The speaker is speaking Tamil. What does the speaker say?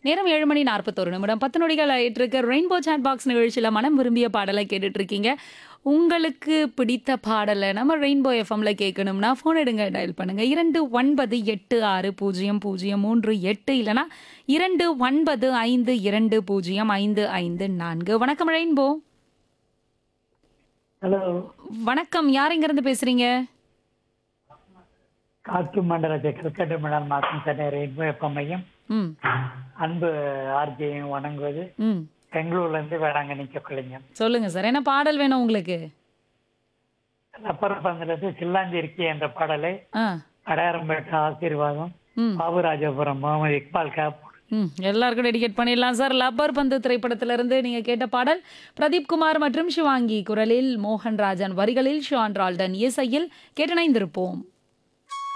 நேரம் 7 மணி 41 நிமிடம் 10 நொடிகள் ஆயிட்டிருக்கு. ரெயின்போ சாட் பாக்ஸ் நிகழ்ச்சியில மனம் விரும்பிய பாடலை கேட்டுட்டு இருக்கீங்க. உங்களுக்கு பிடித்த பாடல நம்ம ரெயின்போ எஃப்எம்ல கேட்கணும்னா ஃபோன் எடுங்க, டயல் பண்ணுங்க. 29860038 இல்லனா 2952055554. வணக்கம் ரெயின்போ. ஹலோ. வணக்கம். யார் எங்க இருந்து பேசுறீங்க? காற்று மண்டலத்தை கிரிக்கெட் மண்டலம் மாற்றும் சென்னை ரெயின்போ எஃப்எம் மையம் ம். அன்பு ஆர்ஜியும் வணங்குவது ம். பெங்களூர்ல இருந்து வேளாங்கண்ணி சொக்கலிங்கம். சொல்லுங்க சார். என்ன பாடல் வேணும் உங்களுக்கு? அப்பர் பந்தலத்து சில்லாந்தி இருக்கே என்ற பாடலை ஆ. அடையாளம் பெற்ற ஆசீர்வாதம் ம். பாபுராஜபுரம் முகமது இக்பால் கேப். எல்லாருக்கும் டெடிகேட் பண்ணிடலாம் சார். லப்பர் பந்து திரைப்படத்திலிருந்து நீங்க கேட்ட பாடல் பிரதீப் குமார் மற்றும் சிவாங்கி குரலில், மோகன் ராஜன் வரிகளில், ஷான் ரால்டன் இசையில் கேட்டணைந்திருப்போம்.